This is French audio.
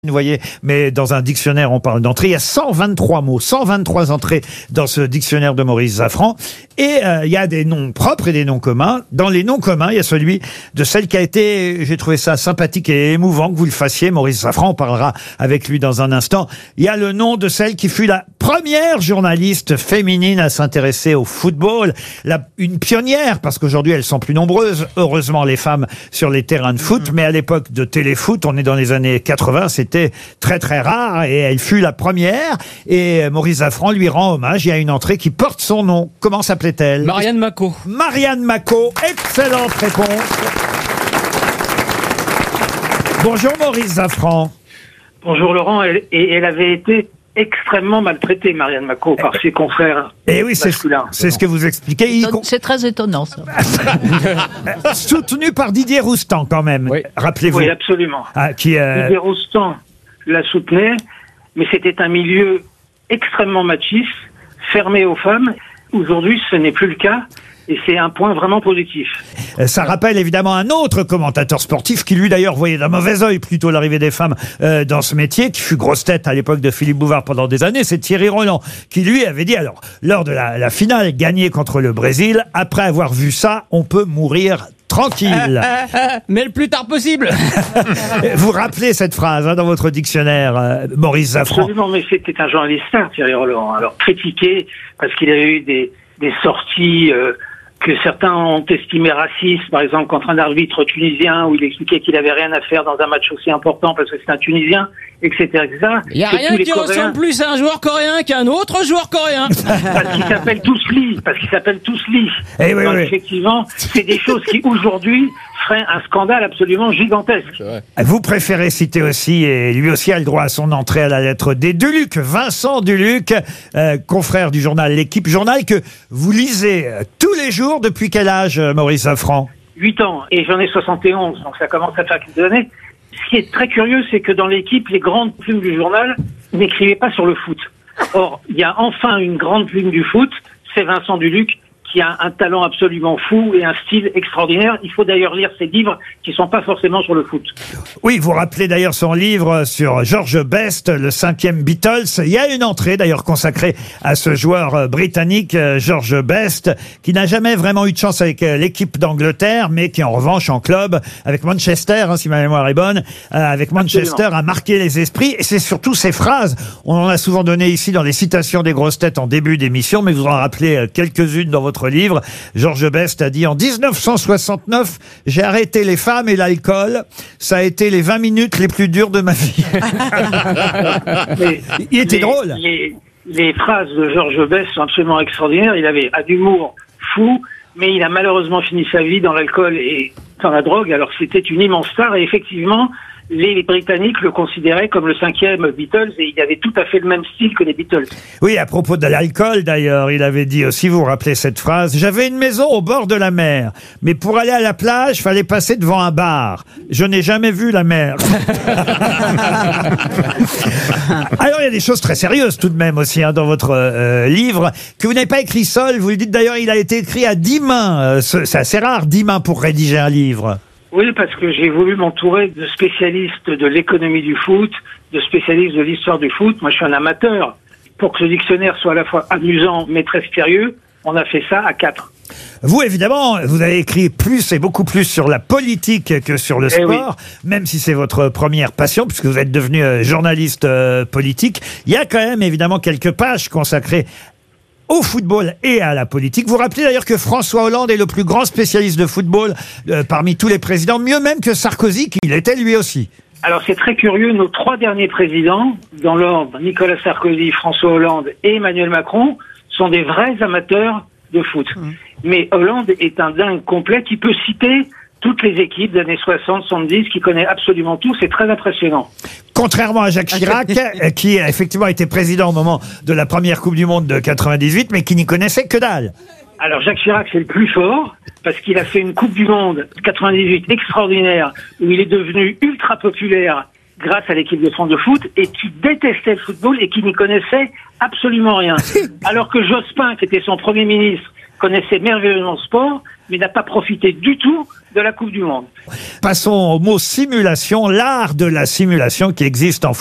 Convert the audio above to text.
Vous voyez, mais dans un dictionnaire, on parle d'entrée. Il y a 123 mots, 123 entrées dans ce dictionnaire de Maurice Zaffran. Et il y a des noms propres et des noms communs. Dans les noms communs, il y a celui de celle qui a été, j'ai trouvé ça sympathique et émouvant que vous le fassiez, Maurice Zaffran. On parlera avec lui dans un instant. Il y a le nom de celle qui fut la première journaliste féminine à s'intéresser au football. Une pionnière, parce qu'aujourd'hui, elles sont plus nombreuses. Heureusement, les femmes sur les terrains de foot. Mais à l'époque de téléfoot, on est dans les années 80, c'était très très rare et elle fut la première et Maurice Zaffran lui rend hommage. Il y a une entrée qui porte son nom. Comment s'appelait-elle? Marianne Macot. Marianne Macot, excellente réponse. Bonjour Maurice Zaffran. Bonjour Laurent, elle avait été extrêmement maltraitée, Marianne Macot, par ses confrères. Et oui, c'est ce que vous expliquez. C'est très étonnant, ça. Soutenu par Didier Roustan, quand même. Oui. Rappelez-vous. Oui, absolument. Didier Roustan la soutenait, mais c'était un milieu extrêmement machiste, fermé aux femmes. Aujourd'hui, ce n'est plus le cas. Et c'est un point vraiment positif. Ça rappelle évidemment un autre commentateur sportif qui lui d'ailleurs voyait d'un mauvais œil plutôt l'arrivée des femmes dans ce métier, qui fut grosse tête à l'époque de Philippe Bouvard pendant des années. C'est Thierry Roland qui lui avait dit, alors lors de la finale gagnée contre le Brésil, après avoir vu ça, on peut mourir tranquille. Mais le plus tard possible. Vous rappelez cette phrase dans votre dictionnaire, Maurice Zaffran? Absolument, mais c'était un journaliste star, Thierry Roland. Alors critiqué parce qu'il avait eu des sorties que certains ont estimé racistes, par exemple contre un arbitre tunisien où il expliquait qu'il avait rien à faire dans un match aussi important parce que c'est un Tunisien, etc., etc. Il n'y a rien qui ressemble plus à un joueur coréen qu'un autre joueur coréen. Parce qu'ils s'appellent tous Lee. Eh oui, donc, oui. effectivement, c'est des choses qui aujourd'hui feraient un scandale absolument gigantesque. Vous préférez citer aussi, et lui aussi a le droit à son entrée à la lettre D, Duluc, Vincent Duluc, confrère du journal L'Équipe, journal que vous lisez tous les jours. Depuis quel âge, Maurice Zaffran? 8 ans, et j'en ai 71, donc ça commence à faire quelques années. Ce qui est très curieux, c'est que dans L'Équipe, les grandes plumes du journal n'écrivaient pas sur le foot. Or, il y a enfin une grande plume du foot, c'est Vincent Duluc, qui a un talent absolument fou et un style extraordinaire. Il faut d'ailleurs lire ses livres qui sont pas forcément sur le foot. Oui, vous rappelez d'ailleurs son livre sur George Best, le 5e Beatles. Il y a une entrée d'ailleurs consacrée à ce joueur britannique, George Best, qui n'a jamais vraiment eu de chance avec l'équipe d'Angleterre, mais qui en revanche en club, avec Manchester, si ma mémoire est bonne, avec Manchester a marqué les esprits. Et c'est surtout ses phrases. On en a souvent donné ici dans les citations des grosses têtes en début d'émission, mais vous en rappelez quelques-unes dans votre livre. George Best a dit: en 1969, j'ai arrêté les femmes et l'alcool. Ça a été les 20 minutes les plus dures de ma vie. Il était drôle. Les phrases de George Best sont absolument extraordinaires. Il avait un humour fou, mais il a malheureusement fini sa vie dans l'alcool et dans la drogue. Alors c'était une immense star et effectivement, les Britanniques le considéraient comme le 5e Beatles et il avait tout à fait le même style que les Beatles. Oui, à propos de l'alcool d'ailleurs, il avait dit aussi, vous vous rappelez cette phrase: j'avais une maison au bord de la mer, mais pour aller à la plage, fallait passer devant un bar. Je n'ai jamais vu la mer. Alors il y a des choses très sérieuses tout de même aussi dans votre livre, que vous n'avez pas écrit seul. Vous le dites d'ailleurs, il a été écrit à 10 mains. C'est assez rare, 10 mains pour rédiger un livre. Oui, parce que j'ai voulu m'entourer de spécialistes de l'économie du foot, de spécialistes de l'histoire du foot. Moi, je suis un amateur. Pour que le dictionnaire soit à la fois amusant, mais très sérieux, on a fait ça à 4. Vous, évidemment, vous avez écrit plus et beaucoup plus sur la politique que sur le sport, même si c'est votre première passion, puisque vous êtes devenu journaliste politique. Il y a quand même, évidemment, quelques pages consacrées au football et à la politique. Vous rappelez d'ailleurs que François Hollande est le plus grand spécialiste de football parmi tous les présidents, mieux même que Sarkozy, qui l'était lui aussi. Alors c'est très curieux, nos 3 derniers présidents, dans l'ordre Nicolas Sarkozy, François Hollande et Emmanuel Macron, sont des vrais amateurs de foot. Mais Hollande est un dingue complet qui peut citer toutes les équipes des années 60, 70, qui connaît absolument tout, c'est très impressionnant. Contrairement à Jacques Chirac, qui a effectivement été président au moment de la première Coupe du Monde de 98, mais qui n'y connaissait que dalle. Alors Jacques Chirac, c'est le plus fort, parce qu'il a fait une Coupe du Monde 98 extraordinaire, où il est devenu ultra populaire grâce à l'équipe de France de foot et qui détestait le football et qui n'y connaissait absolument rien. Alors que Jospin, qui était son Premier ministre, connaissait merveilleusement le sport, mais n'a pas profité du tout de la Coupe du Monde. Passons au mot simulation, l'art de la simulation qui existe en